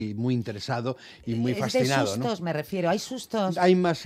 y muy interesado y muy Es de fascinado, ¿no? sustos, me refiero. ¿Hay sustos? Hay más,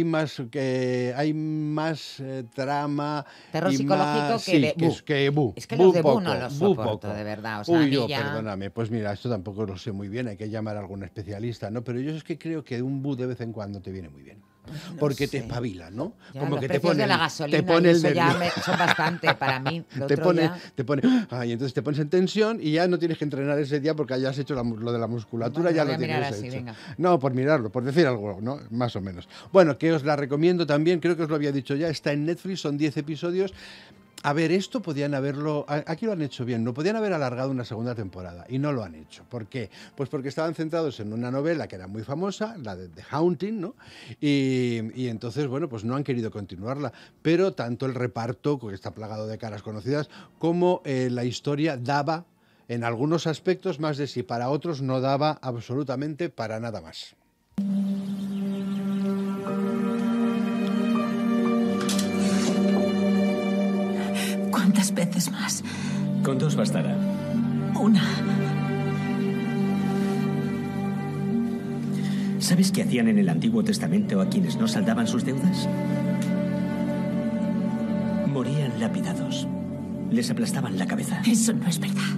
trama Terror y psicológico más, que de sí, Bu. que Bu, Es que Bu los de Bu poco, no los Bu soporto, poco. de verdad. O sea, a Uy, mí yo, ya... perdóname, pues mira, esto tampoco lo sé muy bien, hay que llamar a algún especialista, ¿no? Pero yo es que creo que un Bu de vez en cuando te viene muy bien. No Porque te sé. espabila, ¿no? Ya, Como los que precios de la gasolina te pone y el eso ya nervio. son bastante para mí. Lo Te otro pone, ya... te pone, y entonces te pones en tensión y ya no tienes que entrenar ese día porque hayas hecho lo de la musculatura, Vale, ya lo voy lo a mirar tienes así, hecho. venga. No, por mirarlo, por decir algo, ¿no? Más o menos. Bueno, que os la recomiendo también, creo que os lo había dicho ya, está en Netflix, son 10 episodios. A ver, esto podían haberlo, aquí lo han hecho bien, no podían haber alargado una segunda temporada y no lo han hecho. ¿Por qué? Pues porque estaban centrados en una novela que era muy famosa, la de The Haunting, ¿no? Y entonces, bueno, pues no han querido continuarla, pero tanto el reparto, que está plagado de caras conocidas, como la historia daba, en algunos aspectos, más de sí, para otros no daba absolutamente para nada más. ¿Cuántas veces más? Con 2 bastará. Una. ¿Sabes qué hacían en el Antiguo Testamento a quienes no saldaban sus deudas? Morían lapidados. Les aplastaban la cabeza. Eso no es verdad.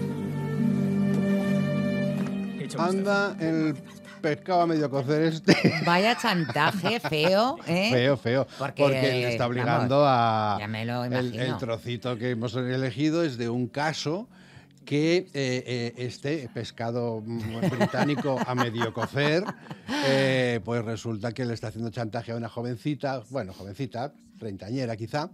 Anda el pescado a medio cocer este. Vaya chantaje feo, ¿eh? Feo, feo. Porque le está obligando vamos, a... ya me lo el imagino. trocito que hemos elegido es de un caso que este pescado británico a medio cocer, pues resulta que le está haciendo chantaje a una jovencita, treintañera quizá,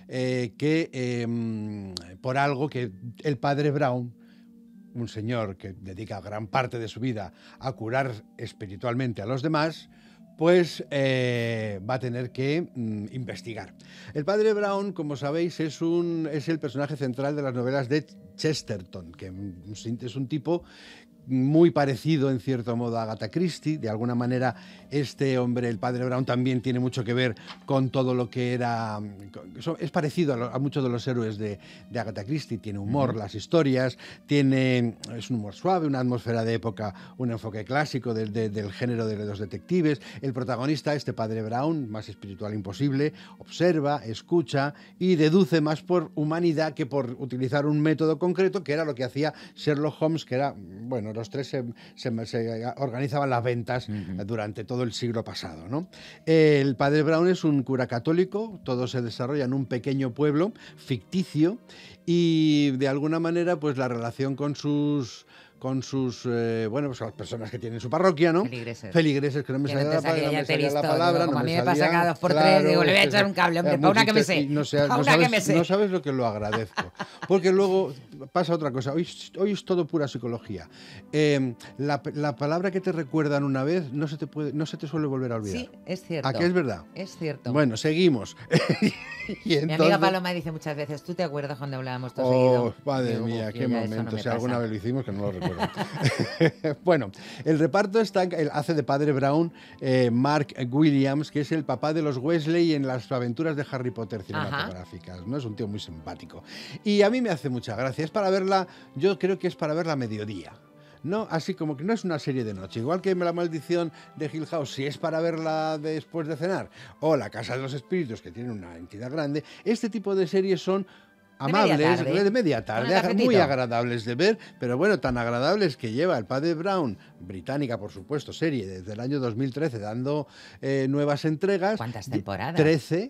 por algo que el padre Brown, un señor que dedica gran parte de su vida a curar espiritualmente a los demás, pues va a tener que investigar. El padre Brown, como sabéis, es el personaje central de las novelas de Chesterton, que es un tipo muy parecido en cierto modo a Agatha Christie. De alguna manera este hombre, el padre Brown, también tiene mucho que ver con todo lo que era... Es parecido a muchos de los héroes de Agatha Christie. Tiene humor, las historias, es un humor suave, una atmósfera de época, un enfoque clásico del género de los detectives. El protagonista, este padre Brown, más espiritual imposible, observa, escucha y deduce más por humanidad que por utilizar un método concreto, que era lo que hacía Sherlock Holmes, que era, bueno, los tres se organizaban las ventas durante todo el siglo pasado, ¿no? El padre Brown es un cura católico, todo se desarrolla en un pequeño pueblo ficticio y de alguna manera pues la relación con sus pues las personas que tienen su parroquia, ¿no? Feligreses, que no me que no salía te salía, ya te he visto, la palabra, digo, como no a me mí me pasa salía, cada 2 por 3, digo, le voy a echar un cable, hombre, para una que me sé, no sabes lo que lo agradezco, porque luego pasa otra cosa, hoy es todo pura psicología. La palabra que te recuerdan una vez no se te suele volver a olvidar. Sí, es cierto. ¿A qué es verdad? Es cierto. Bueno, seguimos. Mi amiga Paloma dice muchas veces, ¿tú te acuerdas cuando hablábamos todo seguido? Madre Digo, mía, qué ya eso momento. no me Si alguna pasa. vez lo hicimos, que no lo recuerdo. Bueno, el reparto hace de padre Brown Mark Williams, que es el papá de los Weasley en las aventuras de Harry Potter cinematográficas, ¿no? Es un tío muy simpático. Y a mí me hace mucha gracia. Es para verla, yo creo que es para verla a mediodía. No, así como que no es una serie de noche. Igual que La Maldición de Hill House, si es para verla después de cenar, o La Casa de los Espíritus, que tiene una entidad grande, este tipo de series son amables, de media tarde, muy agradables de ver, pero bueno, tan agradables que lleva el padre Brown, británica por supuesto, serie desde el año 2013, dando nuevas entregas. ¿Cuántas temporadas? 13.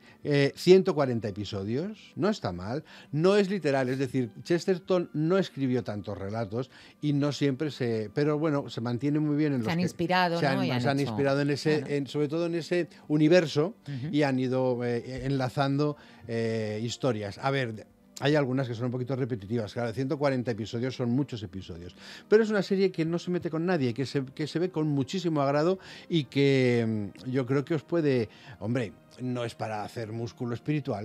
140 episodios, no está mal, no es literal, es decir, Chesterton no escribió tantos relatos y no siempre pero bueno, se mantiene muy bien en se han inspirado, se han inspirado en ese, sobre todo en ese universo y han ido enlazando historias. A ver, hay algunas que son un poquito repetitivas, claro, 140 episodios son muchos episodios, pero es una serie que no se mete con nadie, que se ve con muchísimo agrado y que yo creo que os puede, hombre, no es para hacer músculo espiritual.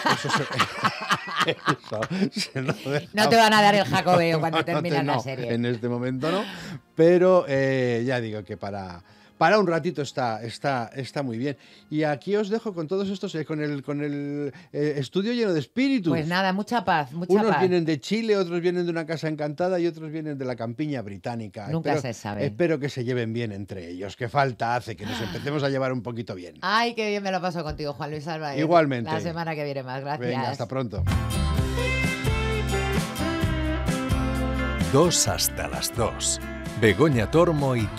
No te van a dar el jacobeo cuando termines la serie. En este momento no, pero ya digo que para para un ratito está muy bien. Y aquí os dejo con todos estos, con el estudio lleno de espíritus. Pues nada, mucha paz, Unos vienen de Chile, otros vienen de una casa encantada y otros vienen de la campiña británica. Nunca se sabe. Espero que se lleven bien entre ellos, que falta hace que nos empecemos a llevar un poquito bien. Ay, qué bien me lo paso contigo, Juan Luis Álvarez. Igualmente. La semana que viene más, gracias. Venga, hasta pronto. 2 hasta las 2. Begoña Tormo y tú.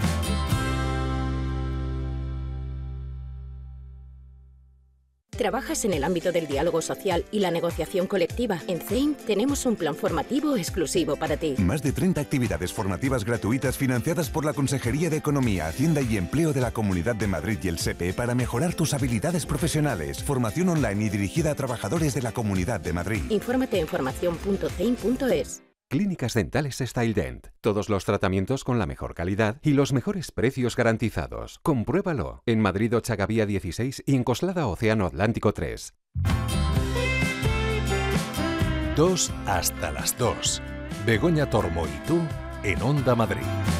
¿Trabajas en el ámbito del diálogo social y la negociación colectiva? En CEIM tenemos un plan formativo exclusivo para ti. Más de 30 actividades formativas gratuitas financiadas por la Consejería de Economía, Hacienda y Empleo de la Comunidad de Madrid y el SEPE para mejorar tus habilidades profesionales. Formación online y dirigida a trabajadores de la Comunidad de Madrid. Infórmate en formación.ceim.es. Clínicas Dentales StyleDent. Todos los tratamientos con la mejor calidad y los mejores precios garantizados. Compruébalo. En Madrid Ochagavía 16 y en Coslada Océano Atlántico 3. 2 hasta las 2. Begoña Tormo y tú en Onda Madrid.